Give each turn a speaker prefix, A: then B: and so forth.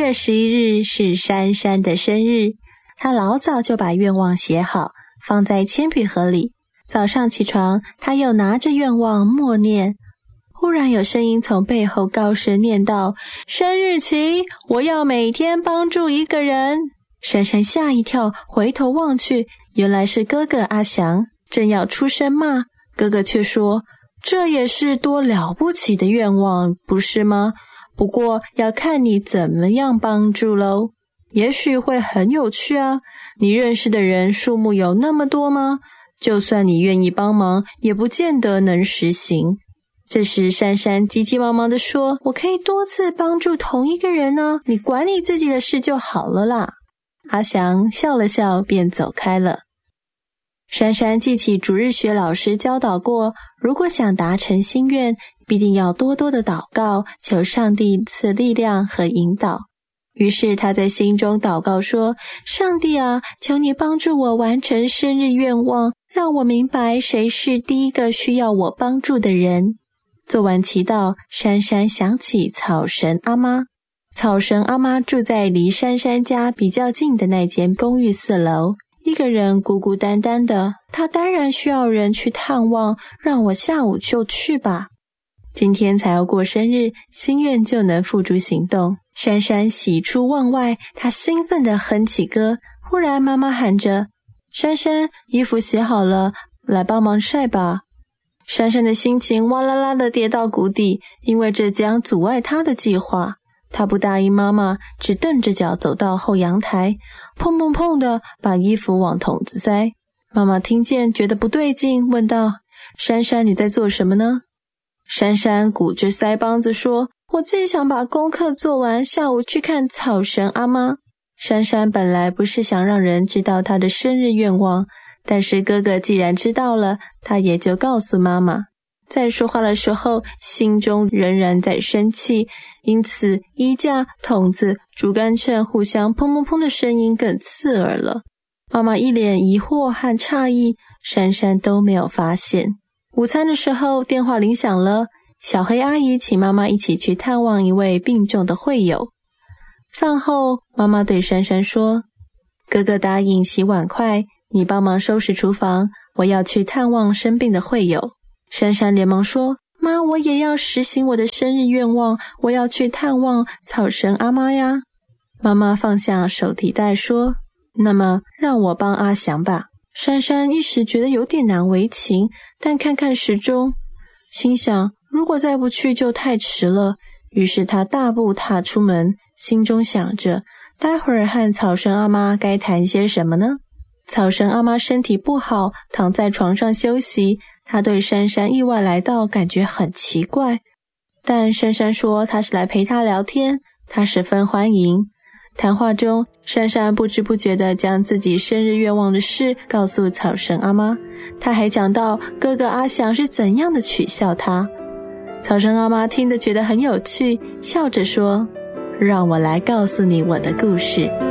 A: 月11日是珊珊的生日，她老早就把愿望写好，放在铅笔盒里。早上起床，她又拿着愿望默念。忽然有声音从背后高声念道：生日期，我要每天帮助一个人。珊珊吓一跳，回头望去，原来是哥哥阿翔，正要出声骂，哥哥却说：这也是多了不起的愿望，不是吗？不过要看你怎么样帮助咯，也许会很有趣啊。你认识的人数目有那么多吗？就算你愿意帮忙，也不见得能实行。这时珊珊急急忙忙地说：我可以多次帮助同一个人呢，你管你自己的事就好了啦。阿翔笑了笑便走开了。珊珊记起主日学老师教导过，如果想达成心愿，必定要多多的祷告，求上帝赐力量和引导。于是她在心中祷告说：上帝啊，求你帮助我完成生日愿望，让我明白谁是第一个需要我帮助的人。做完祈祷，珊珊想起草神阿妈。草神阿妈住在离珊珊家比较近的那间公寓4楼，一个人孤孤单单的，她当然需要人去探望，让我下午就去吧。今天才要过生日，心愿就能付诸行动。珊珊喜出望外，她兴奋地哼起歌。忽然妈妈喊着：珊珊，衣服洗好了，来帮忙晒吧。珊珊的心情哇啦啦地跌到谷底，因为这将阻碍她的计划。她不答应妈妈，只蹬着脚走到后阳台，砰砰砰地把衣服往桶子塞。妈妈听见觉得不对劲，问道：珊珊，你在做什么呢？珊珊鼓着腮帮子说：我自己想把功课做完，下午去看草神阿妈。珊珊本来不是想让人知道她的生日愿望，但是哥哥既然知道了，他也就告诉妈妈。在说话的时候，心中仍然在生气，因此衣架、桶子、竹竿秤互相砰砰砰的声音更刺耳了。妈妈一脸疑惑和诧异，珊珊都没有发现。午餐的时候，电话铃响了，小黑阿姨请妈妈一起去探望一位病重的会友。饭后，妈妈对珊珊说：哥哥答应洗碗筷，你帮忙收拾厨房，我要去探望生病的会友。珊珊连忙说：妈，我也要实行我的生日愿望，我要去探望草神阿妈呀。妈妈放下手提袋说：那么让我帮阿翔吧。珊珊一时觉得有点难为情，但看看时钟，心想如果再不去就太迟了。于是她大步踏出门，心中想着待会儿和草神阿妈该谈些什么呢？草神阿妈身体不好，躺在床上休息。她对珊珊意外来到感觉很奇怪，但珊珊说她是来陪她聊天，她十分欢迎。谈话中，珊珊不知不觉地将自己生日愿望的事告诉草神阿妈，她还讲到哥哥阿翔是怎样的取笑她。草神阿妈听得觉得很有趣，笑着说：让我来告诉你我的故事。